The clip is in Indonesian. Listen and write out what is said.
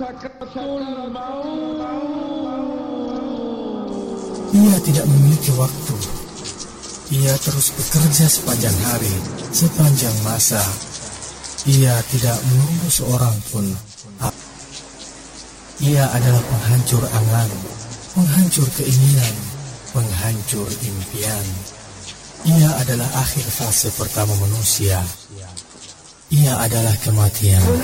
Ia tidak memiliki waktu. Ia terus bekerja sepanjang hari, sepanjang masa. Ia tidak menunggu seorang pun. Ia adalah penghancur angan, penghancur keinginan, penghancur impian. Ia adalah akhir fase pertama manusia. Ia adalah kematian.